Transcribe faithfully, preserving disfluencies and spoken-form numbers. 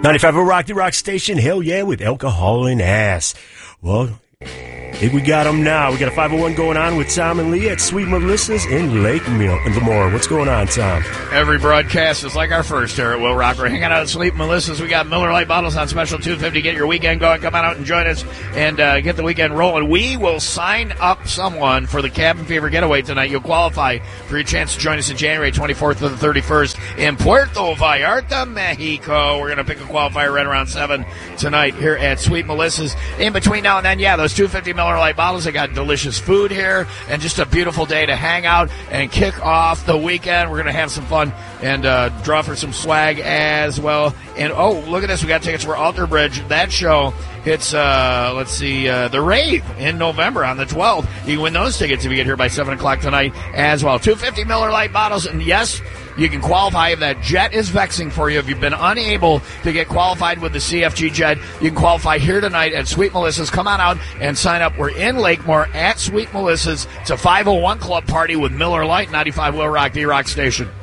ninety-five Will Rock, the Rock Station. Hell yeah, with alcohol and ass. Well, I think we got them now. We got a five oh one going on with Tom and Lee at Sweet Melissa's in Lake Lemoore. What's going on, Tom? Every broadcast is like our first here at Will Rock. We're hanging out at Sweet Melissa's. We got Miller Lite bottles on special, two fifty. Get your weekend going. Come on out and join us and uh, get the weekend rolling. We will sign up someone for the Cabin Fever Getaway tonight. You'll qualify for your chance to join us in January twenty-fourth to the thirty-first in Puerto Vallarta, Mexico. We're going to pick a qualifier right around seven tonight here at Sweet Melissa's. In between now and then, yeah, those two fifty Miller Lite bottles. They got delicious food here and just a beautiful day to hang out and kick off the weekend. We're going to have some fun and uh, draw for some swag as well. And, oh, look at this. We got tickets for Alter Bridge. That show hits, uh, let's see, uh, The Rave in November on the twelfth. You can win those tickets if you get here by seven o'clock tonight as well. two fifty Miller Lite bottles. And, yes, you can qualify if that jet is vexing for you. If you've been unable to get qualified with the C F G jet, you can qualify here tonight at Sweet Melissa's. Come on out and sign up. We're in Lakemore at Sweet Melissa's. It's a five oh one Club party with Miller Lite, ninety-five Will Rock, the Rock Station.